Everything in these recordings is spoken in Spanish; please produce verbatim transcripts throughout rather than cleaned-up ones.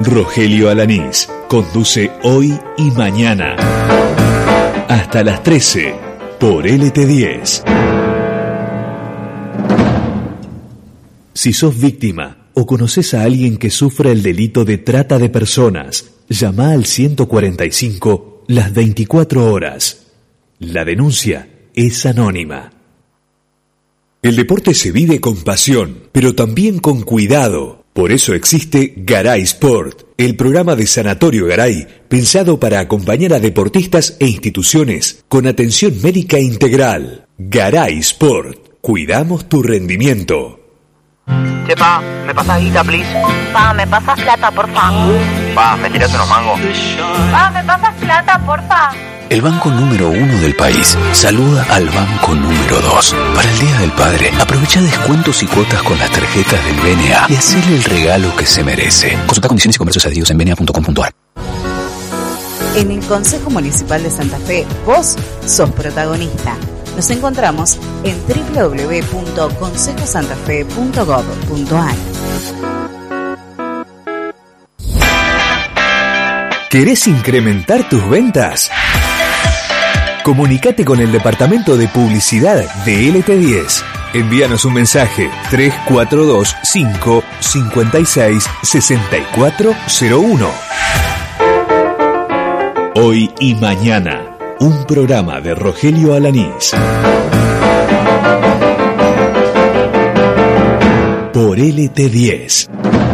Rogelio Alanís conduce Hoy y Mañana. Hasta las trece por L T diez. Si sos víctima o conoces a alguien que sufra el delito de trata de personas, llama al ciento cuarenta y cinco las veinticuatro horas. La denuncia es anónima. El deporte se vive con pasión, pero también con cuidado. Por eso existe Garay Sport, el programa de Sanatorio Garay, pensado para acompañar a deportistas e instituciones con atención médica integral. Garay Sport, cuidamos tu rendimiento. Che, pa, ¿me pasas guita, please? Pa, ¿me pasas plata, porfa? Pa, ¿me tirás unos mangos? Pa, ¿me pasas plata, porfa? El banco número uno del país saluda al banco número dos. Para el Día del Padre, aprovecha descuentos y cuotas con las tarjetas del B N A y hacele el regalo que se merece. Consulta condiciones y comercios adheridos en b n a punto com punto a r. En el Consejo Municipal de Santa Fe, vos sos protagonista. Nos encontramos en doble u doble u doble u punto consejo santa fe punto gob punto a r. ¿Querés incrementar tus ventas? Comunicate con el departamento de publicidad de L T diez. Envíanos un mensaje tres cuatro dos cinco cinco seis seis cuatro cero uno. Hoy y Mañana, un programa de Rogelio Alanís. Por L T diez.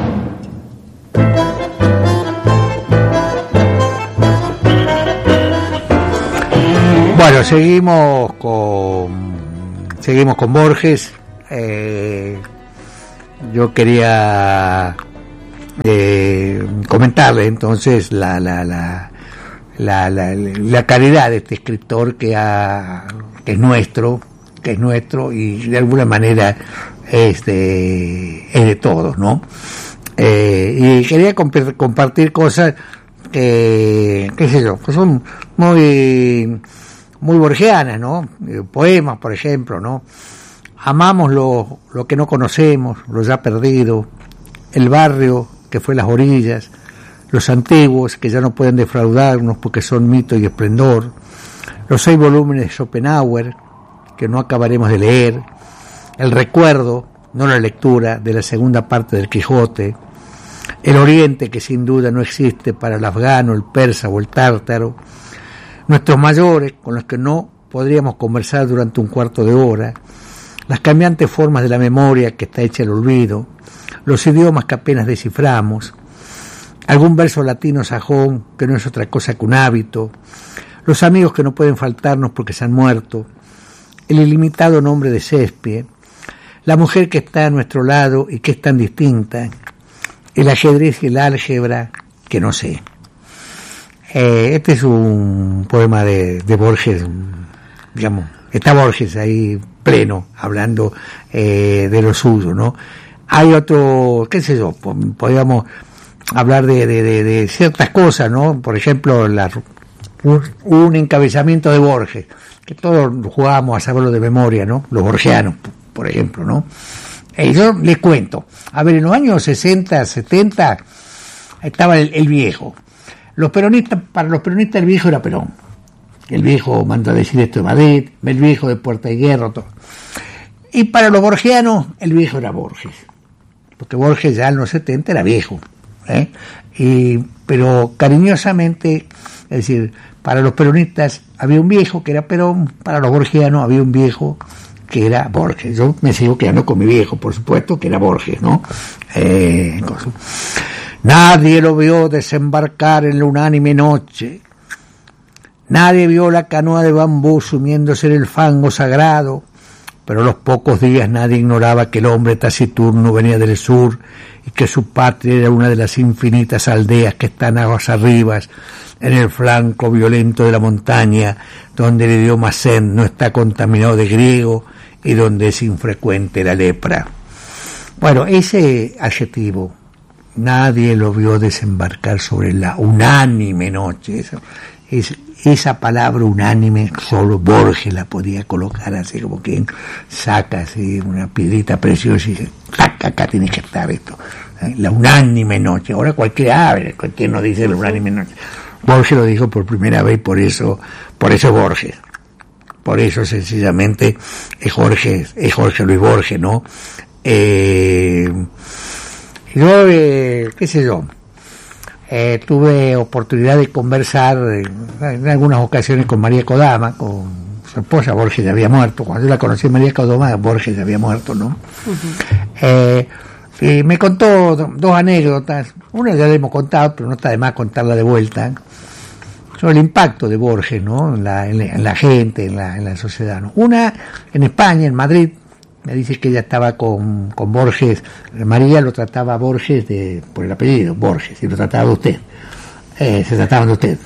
Bueno, seguimos con seguimos con Borges. Eh, yo quería eh, comentarle entonces la la la la la, la calidad de este escritor que ha que es nuestro, que es nuestro y de alguna manera es de, es de todos, ¿no? Eh, y quería comp- compartir cosas que, qué sé yo, que son muy muy borgianas, ¿no? Poemas, por ejemplo, ¿no? Amamos lo, lo que no conocemos, lo ya perdido, el barrio que fue las orillas, los antiguos que ya no pueden defraudarnos porque son mito y esplendor, los seis volúmenes de Schopenhauer que no acabaremos de leer, el recuerdo, no la lectura, de la segunda parte del Quijote, el Oriente que sin duda no existe para el afgano, el persa o el tártaro, nuestros mayores, con los que no podríamos conversar durante un cuarto de hora, las cambiantes formas de la memoria que está hecha al olvido, los idiomas que apenas desciframos, algún verso latino sajón que no es otra cosa que un hábito, los amigos que no pueden faltarnos porque se han muerto, el ilimitado nombre de Shakespeare, la mujer que está a nuestro lado y que es tan distinta, el ajedrez y el álgebra que no sé. Eh, este es un poema de, de Borges, digamos, está Borges ahí pleno, hablando eh, de lo suyo, ¿no? Hay otro, qué sé yo, podríamos hablar de, de, de, de ciertas cosas, ¿no? Por ejemplo, la, un, un encabezamiento de Borges, que todos jugábamos a saberlo de memoria, ¿no? Los borgianos, por ejemplo, ¿no? Y yo les cuento, a ver, en los años sesenta, setenta, estaba el, el viejo. Los peronistas, para los peronistas el viejo era Perón. El viejo manda a decir esto de Madrid, el viejo de Puerta de Hierro, todo. Y para los borgianos, el viejo era Borges. Porque Borges ya en los setenta era viejo. ¿eh? Y, pero cariñosamente, es decir, para los peronistas había un viejo que era Perón, para los borgianos había un viejo que era Borges. Yo me sigo quedando con mi viejo, por supuesto, que era Borges, ¿no? Eh, Nadie lo vio desembarcar en la unánime noche. Nadie vio la canoa de bambú sumiéndose en el fango sagrado. Pero a los pocos días nadie ignoraba que el hombre taciturno venía del sur y que su patria era una de las infinitas aldeas que están aguas arriba, en el flanco violento de la montaña, donde el idioma zen no está contaminado de griego y donde es infrecuente la lepra. Bueno, ese adjetivo, nadie lo vio desembarcar sobre la unánime noche. Eso, es, esa palabra unánime solo Borges la podía colocar así como quien saca así una piedrita preciosa y dice, tac, acá tiene que estar esto. ¿eh? La unánime noche. Ahora cualquiera abre, cualquiera nos dice la unánime noche. Borges lo dijo por primera vez, por eso, por eso Borges. Por eso sencillamente es Jorge, es Jorge Luis Borges, ¿no? Eh, yo, eh, qué sé yo, eh, tuve oportunidad de conversar en, en algunas ocasiones con María Kodama, con su esposa. Borges ya había muerto. Cuando yo la conocí, María Kodama, Borges ya había muerto, ¿no? Uh-huh. Eh, y me contó dos anécdotas. Una ya la hemos contado, pero no está de más contarla de vuelta, sobre el impacto de Borges, ¿no? En la, en la, en la gente, en la, en la sociedad, ¿no? Una en España, en Madrid, me dice que ella estaba con, con Borges. María lo trataba a Borges de, por el apellido, Borges, y lo trataba de usted. Eh, se trataban de usted.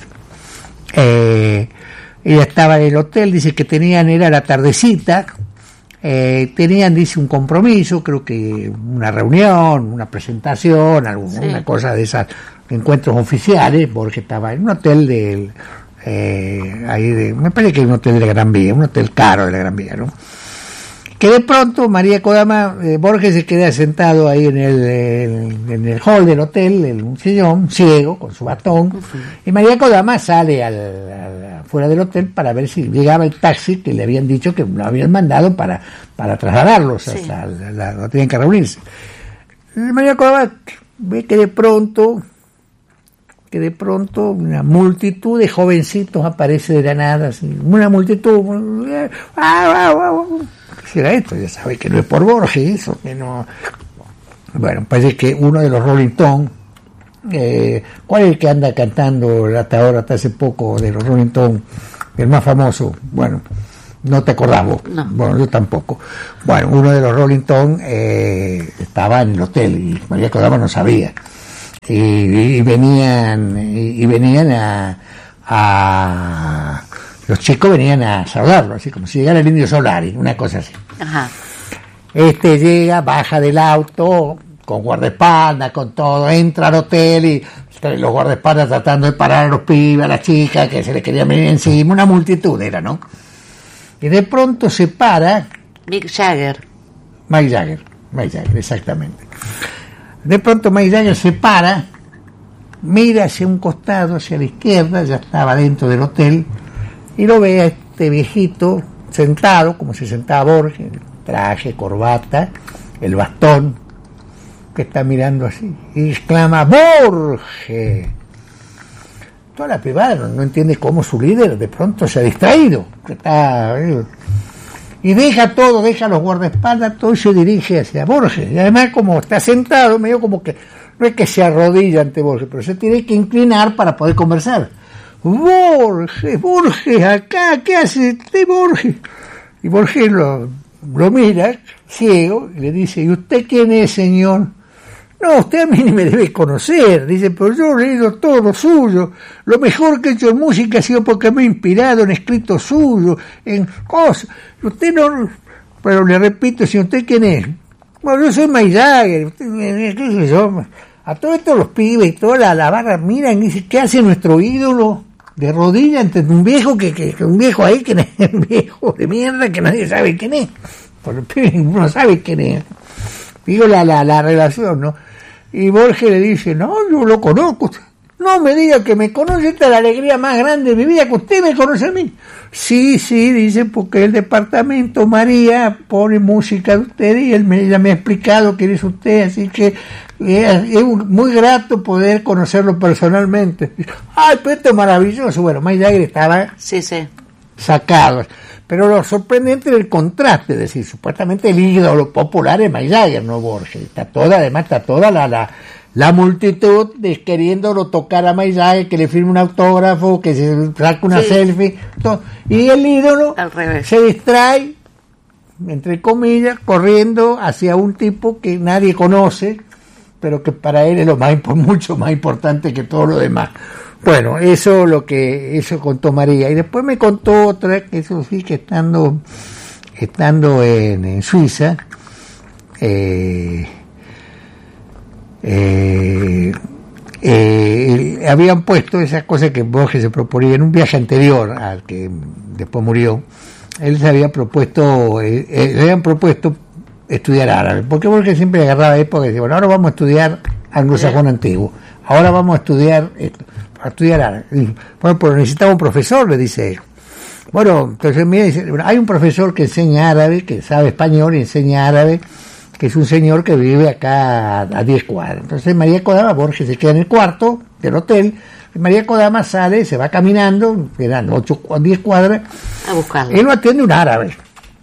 Eh, ella estaba en el hotel, dice que tenían, era la tardecita, eh, tenían, dice, un compromiso, creo que una reunión, una presentación, alguna sí. una cosa de esas, encuentros oficiales. Borges estaba en un hotel de, eh, ahí de, me parece que es un hotel de la Gran Vía, un hotel caro de la Gran Vía, ¿no? Que de pronto María Kodama, eh, Borges se queda sentado ahí en el, el en el hall del hotel, en un sillón, ciego, con su batón, uh-huh. y María Kodama sale al, al, fuera del hotel para ver si llegaba el taxi que le habían dicho que lo habían mandado para, para trasladarlos, sí. hasta la, la, no tenían que reunirse. Y María Kodama ve que de pronto, que de pronto una multitud de jovencitos aparece de la nada, así, una multitud, ah, ah, ah, ¿qué será esto? Ya sabe que no es por Borges, eso, que no. Bueno, parece que uno de los Rolling Stones, eh, ¿cuál es el que anda cantando hasta ahora, hasta hace poco, de los Rolling Stones, el más famoso? Bueno, no te acordás vos, no. Bueno, yo tampoco. Bueno, uno de los Rolling Stones eh, estaba en el hotel y María Kodama no sabía. Y, y venían y, y venían a, a los chicos venían a saludarlo, así como si llegara el Indio Solari, una cosa así. Ajá. Este llega, baja del auto con guardaespaldas, con todo, entra al hotel y los guardaespaldas tratando de parar a los pibes, a las chicas que se les querían venir encima, una multitud era, ¿no? Y de pronto se para Mick Jagger. Mick Jagger, Mick Jagger, exactamente. De pronto Mick Jagger se para, mira hacia un costado, hacia la izquierda, ya estaba dentro del hotel, y lo ve a este viejito sentado, como se sentaba Borges, traje, corbata, el bastón, que está mirando así, y exclama: ¡Borges! Toda la privada no, no entiende cómo su líder de pronto se ha distraído, que está... Y deja todo, deja los guardaespaldas, todo y se dirige hacia Borges. Y además, como está sentado, medio como que, no es que se arrodilla ante Borges, pero se tiene que inclinar para poder conversar. Borges, Borges, acá, ¿qué hace usted, Borges? Y Borges lo, lo mira, ciego, y le dice: ¿y usted quién es, señor? No, usted a mí ni me debe conocer. Dice: pero yo he leído todo lo suyo. Lo mejor que he hecho en música ha sido porque me he inspirado en escritos suyos, en cosas. Usted no... Pero le repito, si usted quién es. Bueno, yo soy Mick Jagger. Usted, ¿qué sé yo? A todos estos los pibes y toda la, la barra miran y dicen: ¿qué hace nuestro ídolo de rodillas ante un viejo que, que, que un viejo ahí, que es un viejo de mierda que nadie sabe quién es? Por los pibes no sabe quién es. Digo la, la, la relación, ¿no? Y Borges le dice: no, yo lo conozco. No me diga que me conoce, esta es la alegría más grande de mi vida, que usted me conoce a mí. Sí, sí, dice, porque el departamento María pone música de usted y él me, ella me ha explicado quién es usted, así que es, es muy grato poder conocerlo personalmente. Ay, pero esto es maravilloso. Bueno, Mick Jagger estaba sí, sí. sacado. Pero lo sorprendente es el contraste, es decir, supuestamente el ídolo popular es Mick Jagger, no Borges. Está toda, además está toda la, la, la multitud de queriéndolo tocar a Mick Jagger, que le firme un autógrafo, que se saque una sí. selfie, todo. Y el ídolo al revés se distrae, entre comillas, corriendo hacia un tipo que nadie conoce, pero que para él es lo más mucho más importante que todo lo demás. Bueno, eso lo que eso contó María. Y después me contó otra, que eso sí, que estando estando en, en Suiza, eh, eh, eh, habían puesto esas cosas que Borges se proponía en un viaje anterior al que después murió. Él se había propuesto, eh, eh, le habían propuesto estudiar árabe, porque Borges siempre agarraba época y decía, bueno, ahora vamos a estudiar anglosajón antiguo, ahora vamos a estudiar esto, a estudiar árabe. Bueno, pero necesitaba un profesor, le dice él. Bueno, entonces mira, dice, bueno, hay un profesor que enseña árabe, que sabe español y enseña árabe, que es un señor que vive acá a diez cuadras. Entonces María Kodama, Borges se queda en el cuarto del hotel, y María Kodama sale, se va caminando, eran ocho o diez cuadras, a buscarlo. Él lo atiende un árabe,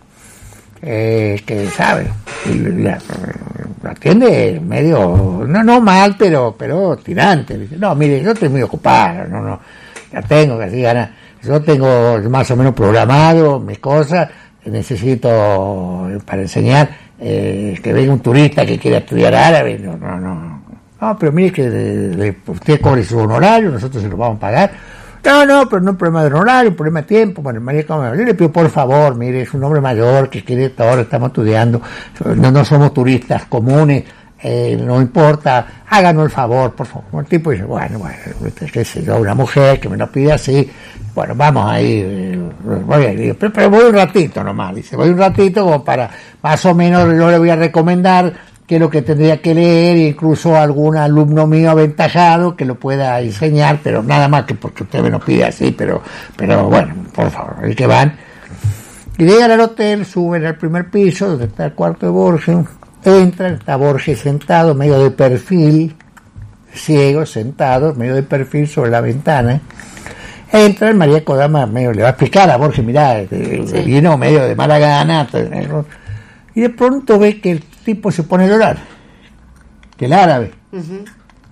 eh, que sabe, la, lo atiende medio, no no mal, pero pero tirante. Dice, no, mire, yo estoy muy ocupado, no, no, ya tengo que así ganar, yo tengo más o menos programado mis cosas, necesito para enseñar, eh, que venga un turista que quiera estudiar árabe, no, no, no, no, pero mire que de, de, usted cobre su honorario, nosotros se lo vamos a pagar. No, no, pero no es un problema de honorario, un problema de tiempo. Bueno, María Kodama, yo le pido por favor, mire, es un hombre mayor que quiere todo, estamos estudiando, no, no somos turistas comunes, eh, no importa, háganos el favor, por favor. El tipo dice, bueno, bueno, qué sé yo, una mujer que me lo pide así, bueno, vamos a ir, voy a ir, pero, pero voy un ratito nomás, dice, voy un ratito como para, más o menos yo le voy a recomendar que es lo que tendría que leer, e incluso algún alumno mío aventajado que lo pueda enseñar, pero nada más que porque usted me lo pide así, pero pero bueno, por favor, el que van. Y llegan al hotel, suben al primer piso, donde está el cuarto de Borges, entran, está Borges sentado, medio de perfil, ciego, sentado, medio de perfil sobre la ventana. Entran, María Kodama medio le va a explicar a Borges, mirá, sí. Vino medio de mala gana, y de pronto ve que el tipo se pone a llorar, que el árabe uh-huh.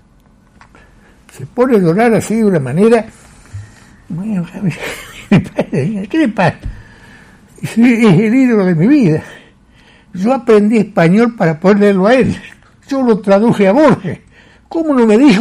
se pone a llorar así de una manera, bueno, ¿qué le pasa? Es el ídolo de mi vida, yo aprendí español para poder leerlo a él, yo lo traduje a Borges, ¿cómo no me dijo